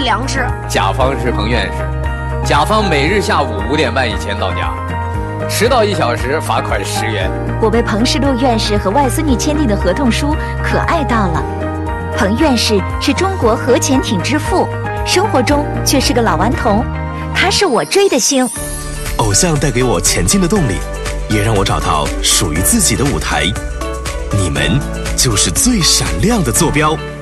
良知。 甲方是彭院士，甲方每日下午5点半以前到家，迟到1小时罚款10元。 我被彭世禄院士和外孙女签订的合同书可爱到了。彭院士是中国核潜艇之父，生活中却是个老顽童，他是我追的星。 偶像带给我前进的动力，也让我找到属于自己的舞台。你们就是最闪亮的坐标。